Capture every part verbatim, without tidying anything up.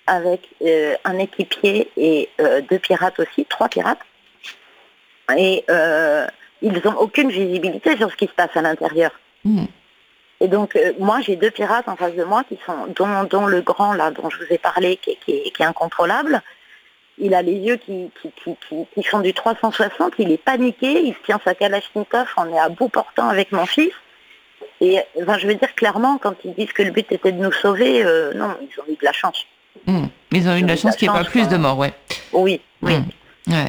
avec euh, un équipier et euh, deux pirates aussi, trois pirates. Et euh, ils n'ont aucune visibilité sur ce qui se passe à l'intérieur. Mmh. Et donc, euh, moi, j'ai deux pirates en face de moi, qui sont, dont, dont le grand, là, dont je vous ai parlé, qui, qui, est, qui est incontrôlable. Il a les yeux qui, qui, qui, qui, qui font du trois cent soixante, il est paniqué, il tient sa Kalachnikov, on est à bout portant avec mon fils. Et enfin, je veux dire clairement, quand ils disent que le but était de nous sauver, euh, non, ils ont eu de la chance. Mmh. Ils ont eu de la chance qu'il n'y ait pas plus de morts, ouais. Oui, oui. Mmh. Ouais.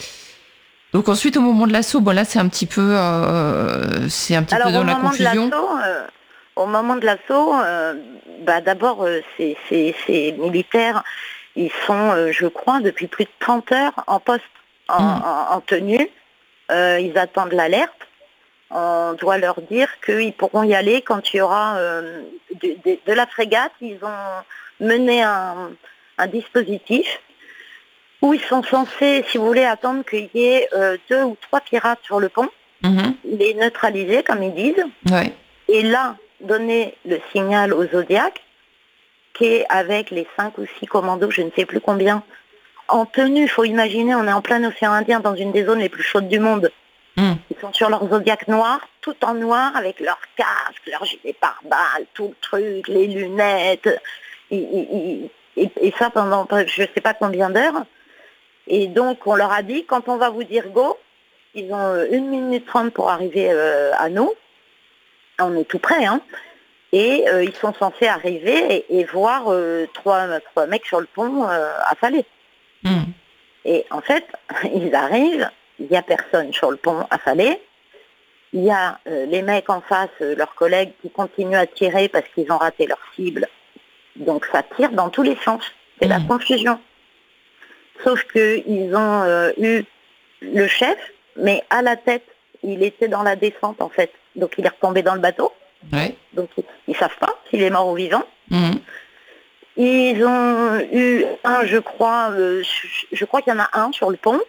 Donc ensuite, au moment de l'assaut, bon là, c'est un petit peu, euh, c'est un petit Alors, peu dans la confusion. De l'assaut, euh, au moment de l'assaut, euh, bah, d'abord, euh, ces, ces, ces militaires, ils sont, euh, je crois, depuis plus de trente heures en poste, en, mmh. en, en tenue. Euh, ils attendent l'alerte. On doit leur dire qu'ils pourront y aller quand il y aura euh, de, de, de la frégate. Ils ont mené un, un dispositif où ils sont censés, si vous voulez, attendre qu'il y ait euh, deux ou trois pirates sur le pont, mmh. les neutraliser, comme ils disent, ouais. et là, donner le signal au Zodiac, qui est avec les cinq ou six commandos, je ne sais plus combien, en tenue. Il faut imaginer, on est en plein océan Indien, dans une des zones les plus chaudes du monde. Mmh. Ils sont sur leur Zodiac noir, tout en noir, avec leur casque, leur gilet pare-balles, tout le truc, les lunettes, et, et, et, et ça pendant je ne sais pas combien d'heures. Et donc, on leur a dit, quand on va vous dire go, ils ont une minute trente pour arriver euh, à nous. On est tout près, hein. Et euh, ils sont censés arriver et, et voir euh, trois, trois mecs sur le pont euh, affalés. Mmh. Et en fait, ils arrivent, il n'y a personne sur le pont affalé. Il y a euh, les mecs en face, euh, leurs collègues, qui continuent à tirer parce qu'ils ont raté leur cible. Donc ça tire dans tous les sens. C'est mmh. la confusion. Sauf qu'ils ont euh, eu le chef, mais à la tête, il était dans la descente en fait. Donc il est retombé dans le bateau. Ouais. Donc ils ne savent pas s'il est mort ou vivant. Mmh. Ils ont eu un, je crois, euh, je, je crois qu'il y en a un sur le pont.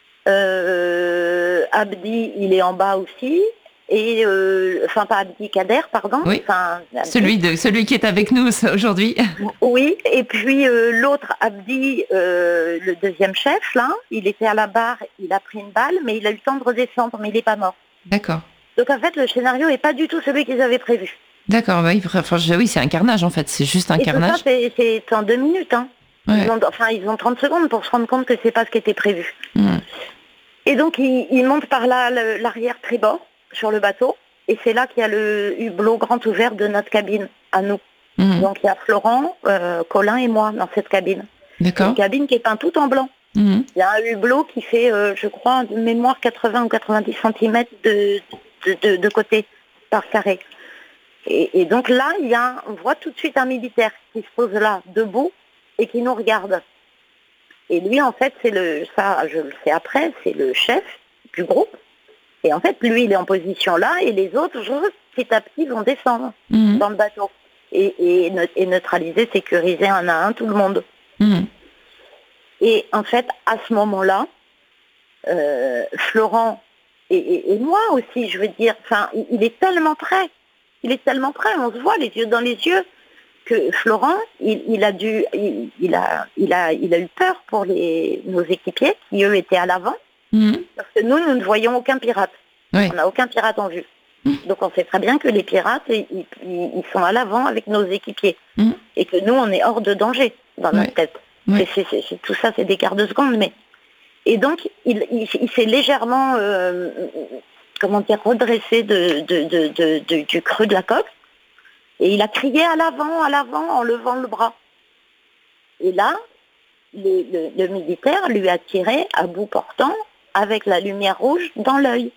Euh, Abdi, il est en bas aussi. Et euh, enfin pas Abdi, Kader, pardon. Oui. Enfin, celui de celui qui est avec nous aujourd'hui. Oui. Et puis euh, l'autre Abdi, euh, le deuxième chef là, il était à la barre, il a pris une balle, mais il a eu le temps de redescendre, mais il n'est pas mort. D'accord. Donc en fait, le scénario n'est pas du tout celui qu'ils avaient prévu. D'accord, oui, enfin, oui, c'est un carnage en fait, c'est juste un et carnage. Tout ça, c'est, c'est en deux minutes. Hein. Ouais. Ils ont, enfin, ils ont trente secondes pour se rendre compte que c'est pas ce qui était prévu. Mmh. Et donc, ils, ils montent par là le, l'arrière tribord sur le bateau, et c'est là qu'il y a le hublot grand ouvert de notre cabine à nous. Mmh. Donc, il y a Florent, euh, Colin et moi dans cette cabine. D'accord. Une cabine qui est peinte tout en blanc. Mmh. Il y a un hublot qui fait, euh, je crois, de mémoire quatre-vingts ou quatre-vingt-dix centimètres de, de, de, de côté par carré. Et, et donc là, il y a, on voit tout de suite un militaire qui se pose là, debout, et qui nous regarde. Et lui, en fait, c'est le, ça, je le sais après, c'est le chef du groupe. Et en fait, lui, il est en position là, et les autres, petit à petit, vont descendre mmh. dans le bateau. Et, et, et neutraliser, sécuriser un à un tout le monde. Mmh. Et en fait, à ce moment-là, euh, Florent, et, et, et moi aussi, je veux dire, enfin, il, il est tellement prêt. Il est tellement prêt, on se voit les yeux dans les yeux, que Florent, il, il a dû, il, il, a, il, a, il a eu peur pour les, nos équipiers, qui eux étaient à l'avant, mmh. parce que nous, nous ne voyons aucun pirate. Oui. On n'a aucun pirate en vue. Mmh. Donc on sait très bien que les pirates, ils, ils, ils sont à l'avant avec nos équipiers. Mmh. Et que nous, on est hors de danger dans notre oui. tête. Oui. C'est, c'est, c'est, tout ça, c'est des quarts de seconde. Mais... Et donc, il, il, il s'est légèrement... Euh, comment dire, redressé de, de, de, de, de, du creux de la coque. Et il a crié à l'avant, à l'avant, en levant le bras. Et là, le, le, le militaire lui a tiré à bout portant avec la lumière rouge dans l'œil.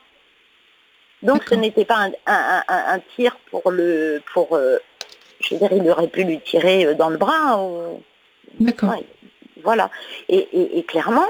Donc D'accord. ce n'était pas un, un, un, un tir pour le... pour euh, je veux dire, il aurait pu lui tirer dans le bras. Ou... D'accord. Ouais, voilà. Et, et, et clairement,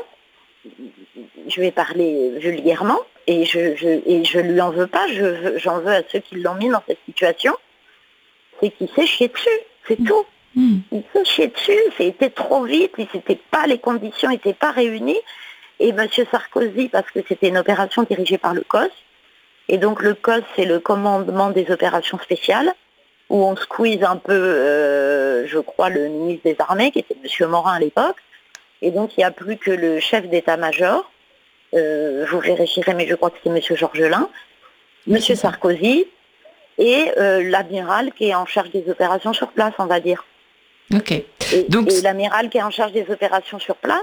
je vais parler vulgairement, et je, je, et je lui en veux pas, je, j'en veux à ceux qui l'ont mis dans cette situation, c'est qu'il s'est chié dessus, c'est mmh. tout. Mmh. Il s'est chié dessus, c'était trop vite, c'était pas, les conditions n'étaient pas réunies, et M. Sarkozy, parce que c'était une opération dirigée par le C O S, et donc le C O S, c'est le commandement des opérations spéciales, où on squeeze un peu, euh, je crois, le ministre des Armées, qui était M. Morin à l'époque. Et donc, il n'y a plus que le chef d'état-major, euh, je vous vérifierai, mais je crois que c'est M. Georgelin, M. Sarkozy, et euh, l'amiral qui est en charge des opérations sur place, on va dire. Ok. Et, Donc... et l'amiral qui est en charge des opérations sur place,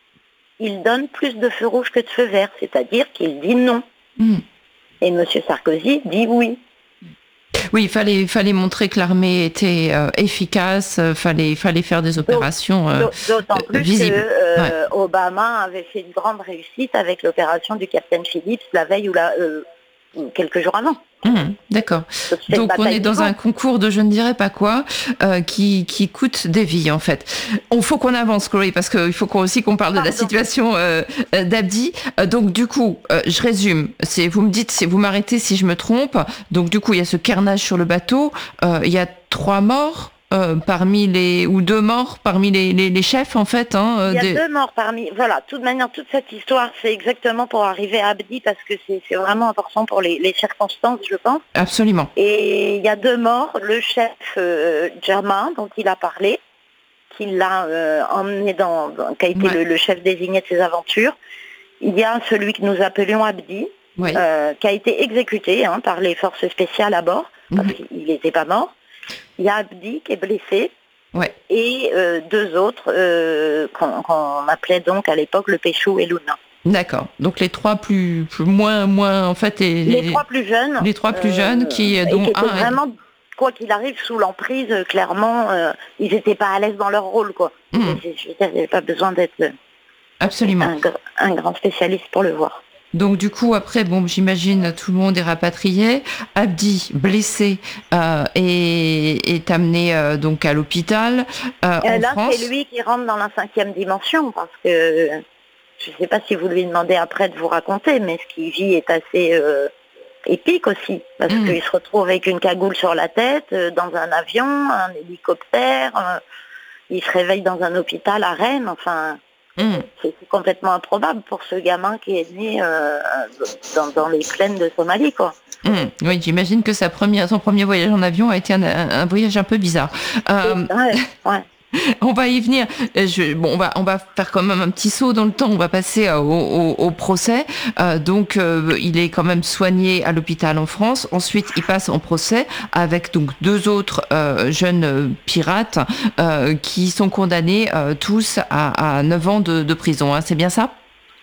il donne plus de feux rouges que de feux verts, c'est-à-dire qu'il dit non. Mmh. Et M. Sarkozy dit oui. Oui, il fallait, fallait montrer que l'armée était euh, efficace, il fallait, fallait faire des opérations euh, D'autant plus visibles. que euh, ouais. Obama avait fait une grande réussite avec l'opération du Capitaine Phillips la veille ou, la, euh, ou quelques jours avant. Mmh, d'accord. Donc on est dans un concours de je ne dirais pas quoi euh, qui, qui coûte des vies en fait. Il faut qu'on avance, Chloé, parce qu'il faut qu'on, aussi qu'on parle Pardon. de la situation euh, d'Abdi. Euh, donc du coup, euh, je résume. C'est, vous me dites, c'est, vous m'arrêtez si je me trompe. Donc du coup, il y a ce carnage sur le bateau. Euh, il y a trois morts. Euh, parmi les ou deux morts parmi les, les, les chefs en fait. Hein, il y a des... deux morts parmi. Voilà, de toute manière, toute cette histoire, c'est exactement pour arriver à Abdi parce que c'est, c'est vraiment important pour les, les circonstances, je pense. Absolument. Et il y a deux morts. Le chef euh, Jama, dont il a parlé, qui l'a euh, emmené dans, dans qui a été ouais. le, le chef désigné de ses aventures. Il y a celui que nous appelions Abdi, ouais. euh, qui a été exécuté hein, par les forces spéciales à bord parce mmh. qu'il n'était pas mort. Il y a Abdi qui est blessé ouais. et euh, deux autres euh, qu'on, qu'on appelait donc à l'époque le Péchou et Luna. D'accord. Donc les trois plus, plus moins moins en fait les, les, les trois plus jeunes. Les trois plus jeunes euh, qui dont et qui un vraiment quoi qu'il arrive sous l'emprise clairement euh, ils n'étaient pas à l'aise dans leur rôle quoi. Mmh. Je veux dire, il n'y avait pas besoin d'être absolument un, un grand spécialiste pour le voir. Donc du coup après bon j'imagine tout le monde est rapatrié. Abdi blessé euh, est, est amené euh, donc à l'hôpital euh, euh, en là France. C'est lui qui rentre dans la cinquième dimension parce que je ne sais pas si vous lui demandez après de vous raconter, mais ce qu'il vit est assez euh, épique aussi parce mmh. qu'il se retrouve avec une cagoule sur la tête euh, dans un avion, un hélicoptère. Euh, il se réveille dans un hôpital à Rennes. Enfin. Mmh. C'est complètement improbable pour ce gamin qui est né euh, dans, dans les plaines de Somalie, quoi. Mmh. Oui, j'imagine que sa première, son premier voyage en avion a été un, un, un voyage un peu bizarre. Euh, ouais, ouais. On va y venir. Je, bon, on va, on va faire quand même un petit saut dans le temps. On va passer au, au, au procès. Euh, donc, euh, il est quand même soigné à l'hôpital en France. Ensuite, il passe en procès avec donc deux autres euh, jeunes pirates euh, qui sont condamnés euh, tous à, à neuf ans de, de prison. Hein. C'est bien ça ?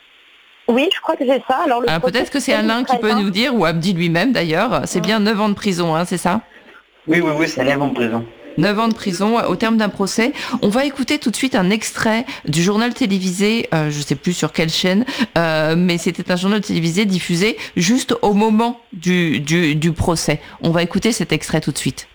Oui, je crois que c'est ça. Alors, le Alors peut-être que c'est Alain qui peut nous dire, ou Abdi lui-même d'ailleurs. C'est bien neuf ans de prison, hein, c'est ça ? Oui, oui, oui, c'est neuf ans de prison. neuf ans de prison au terme d'un procès. On va écouter tout de suite un extrait du journal télévisé, euh, je ne sais plus sur quelle chaîne, euh, mais c'était un journal télévisé diffusé juste au moment du, du, du procès. On va écouter cet extrait tout de suite.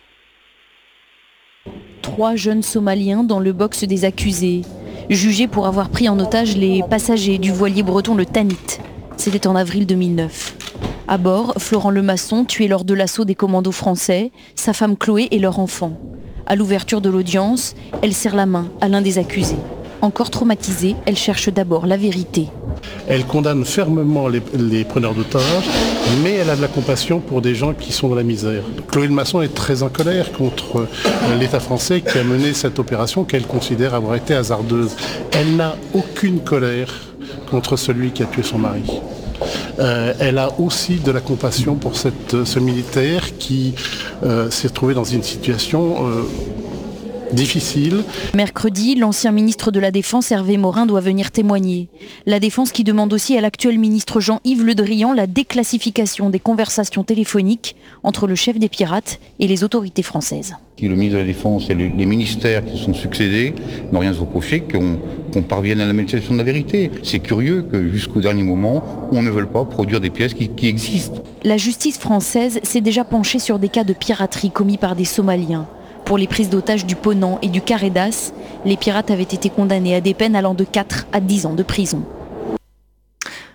Trois jeunes Somaliens dans le box des accusés, jugés pour avoir pris en otage les passagers du voilier breton le Tanit. C'était en avril deux mille neuf. À bord, Florent Lemasson, tué lors de l'assaut des commandos français, sa femme Chloé et leur enfant. À l'ouverture de l'audience, elle serre la main à l'un des accusés. Encore traumatisée, elle cherche d'abord la vérité. Elle condamne fermement les, les preneurs d'otages, mais elle a de la compassion pour des gens qui sont dans la misère. Chloé Lemasson est très en colère contre l'État français qui a mené cette opération qu'elle considère avoir été hasardeuse. Elle n'a aucune colère contre celui qui a tué son mari. Euh, elle a aussi de la compassion pour cette, ce militaire qui euh, s'est retrouvé dans une situation euh, difficile. Mercredi, l'ancien ministre de la Défense Hervé Morin doit venir témoigner. La Défense qui demande aussi à l'actuel ministre Jean-Yves Le Drian la déclassification des conversations téléphoniques entre le chef des pirates et les autorités françaises. Le ministre de la Défense et les ministères qui se sont succédés n'ont rien à se reprocher qu'on, qu'on parvienne à la manifestation de la vérité. C'est curieux que jusqu'au dernier moment, on ne veuille pas produire des pièces qui, qui existent. La justice française s'est déjà penchée sur des cas de piraterie commis par des Somaliens. Pour les prises d'otages du Ponant et du Carédas, les pirates avaient été condamnés à des peines allant de quatre à dix ans de prison.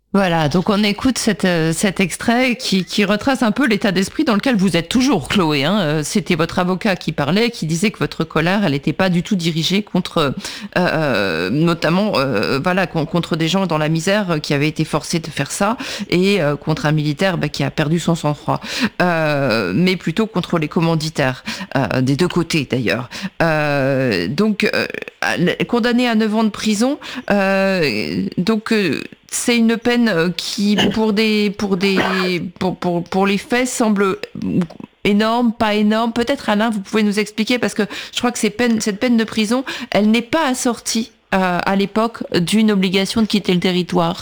Voilà, donc on écoute cet, euh, cet extrait qui, qui retrace un peu l'état d'esprit dans lequel vous êtes toujours, Chloé. Hein. C'était votre avocat qui parlait, qui disait que votre colère, elle n'était pas du tout dirigée contre, euh, notamment, euh, voilà, contre des gens dans la misère qui avaient été forcés de faire ça, et euh, contre un militaire bah, qui a perdu son sang-froid, euh, mais plutôt contre les commanditaires, euh, des deux côtés d'ailleurs. Euh, donc, euh, condamné à neuf ans de prison, euh, donc... Euh, c'est une peine qui, pour des, pour des, pour, pour, pour les faits, semble énorme, pas énorme. Peut-être, Alain, vous pouvez nous expliquer, parce que je crois que ces peines, cette peine de prison, elle n'est pas assortie euh, à l'époque d'une obligation de quitter le territoire.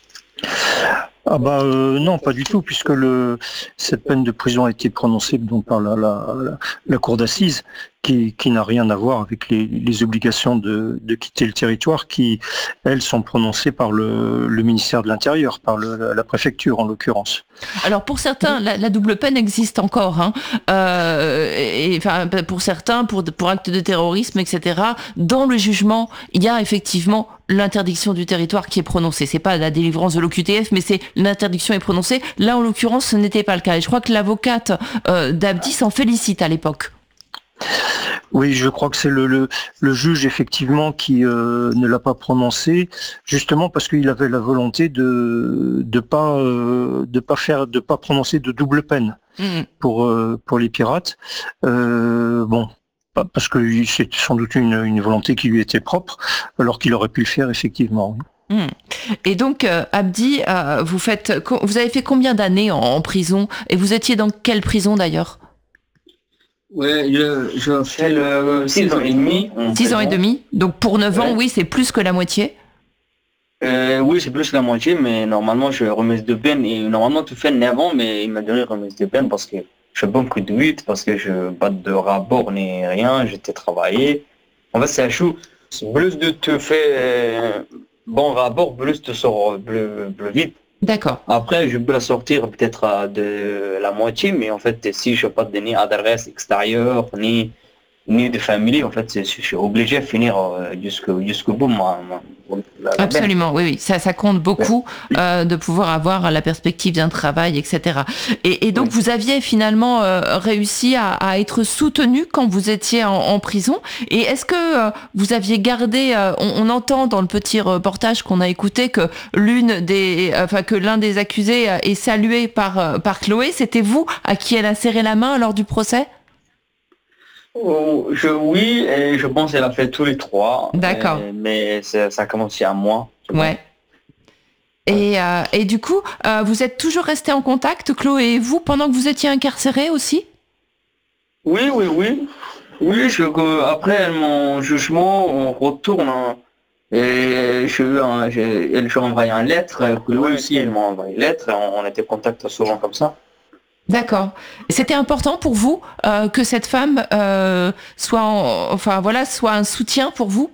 Ah bah euh, non, pas du tout, puisque le, cette peine de prison a été prononcée donc par la, la, la, la cour d'assises, qui, qui n'a rien à voir avec les, les obligations de, de quitter le territoire, qui, elles, sont prononcées par le, le ministère de l'Intérieur, par le, la préfecture en l'occurrence. Alors pour certains, la, la double peine existe encore. Hein. Euh, et, enfin, pour certains, pour, pour actes de terrorisme, et cetera, dans le jugement, il y a effectivement l'interdiction du territoire qui est prononcée. C'est pas la délivrance de l'O Q T F, mais c'est l'interdiction est prononcée. Là, en l'occurrence, ce n'était pas le cas. Et je crois que l'avocate euh, d'Abdi s'en félicite à l'époque. Oui, je crois que c'est le, le, le juge effectivement qui euh, ne l'a pas prononcé, justement parce qu'il avait la volonté de de pas euh, de pas faire de pas prononcer de double peine mmh. pour euh, pour les pirates. Euh, bon. Parce que c'est sans doute une, une volonté qui lui était propre, alors qu'il aurait pu le faire effectivement. Mmh. Et donc, euh, Abdi, euh, vous faites, vous avez fait combien d'années en, en prison, et vous étiez dans quelle prison d'ailleurs? Ouais, je, je fais le six ans et demi. Six ans et demi. Donc pour neuf ouais. ans, oui, c'est plus que la moitié. Euh, oui, c'est plus que la moitié, mais normalement, je remise de peine. Et normalement, tu fais neuf ans, mais il m'a donné remise de peine parce que je fais beaucoup de huit, parce que je pas de rapport ni rien, j'étais travaillé. En fait, c'est un chou. Plus de te fait euh, bon rapport, plus te sort plus, plus vite. D'accord. Après, je peux la sortir peut-être de la moitié, mais en fait, si je n'ai pas de ni adresse extérieure, ni, ni de famille, en fait, je suis obligé de finir jusqu'au, jusqu'au bout. Ma, ma, la, la Absolument, oui, oui. Ça, ça compte beaucoup ouais. euh, de pouvoir avoir la perspective d'un travail, et cetera. Et, et donc, oui. vous aviez finalement euh, réussi à, à être soutenu quand vous étiez en, en prison. Et est-ce que euh, vous aviez gardé, euh, on, on entend dans le petit reportage qu'on a écouté que l'une des, euh, enfin que l'un des accusés est salué par euh, par Chloé. C'était vous à qui elle a serré la main lors du procès? Oh, je, oui, et je pense qu'elle a fait tous les trois. D'accord. Et, mais ça, ça a commencé à moi. Ouais. Et, euh, et du coup, euh, vous êtes toujours resté en contact, Chloé et vous, pendant que vous étiez incarcérés aussi? Oui, oui, oui. Oui, je, après mon jugement, on retourne. Hein, et je, je, je envoyé une lettre. Chloé aussi, elle m'a envoyé une lettre. On, on était en contact souvent comme ça. D'accord. C'était important pour vous euh, que cette femme euh, soit, en, enfin voilà, soit un soutien pour vous?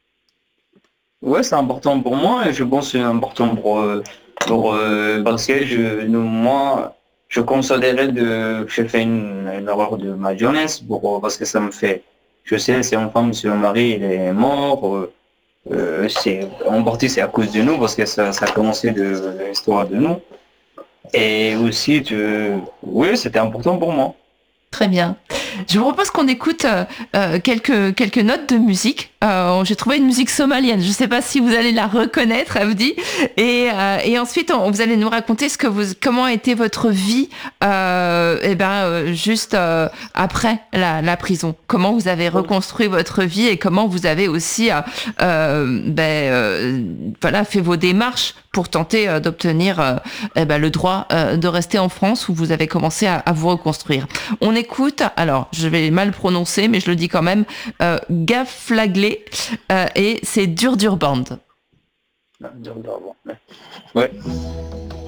Ouais, c'est important pour moi et je pense que c'est important pour, pour euh, parce que je, moi, je considérais de, j'ai fait une, une erreur de ma jeunesse pour, parce que ça me fait, je sais, c'est une femme, c'est un mari, il est mort. Euh, c'est en partie c'est à cause de nous parce que ça, ça a commencé de, de l'histoire de nous. Et aussi, tu... oui, c'était important pour moi. Très bien. Je vous propose qu'on écoute euh, quelques, quelques notes de musique. Euh, j'ai trouvé une musique somalienne. Je ne sais pas si vous allez la reconnaître, Abdi. Et, euh, et ensuite, on, vous allez nous raconter ce que vous, comment a été votre vie euh, et ben, euh, juste euh, après la, la prison. Comment vous avez reconstruit votre vie et comment vous avez aussi euh, euh, ben, euh, voilà, fait vos démarches pour tenter euh, d'obtenir euh, eh ben, le droit euh, de rester en France où vous avez commencé à, à vous reconstruire. On écoute, alors je vais mal prononcer, mais je le dis quand même, euh, Gaflaglé, euh, et c'est Dur Dur Band. Dur Dur Band, ouais.